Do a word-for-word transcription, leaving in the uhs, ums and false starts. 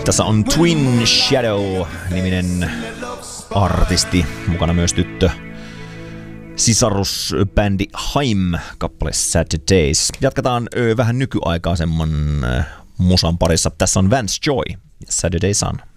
Tässä on Twin Shadow-niminen artisti, mukana myös tyttö sisarusbändi Haim kappale Saturdays. Jatketaan ö, vähän nykyaikaisemman ö, musan parissa. Tässä on Vance Joy ja Saturday Sun.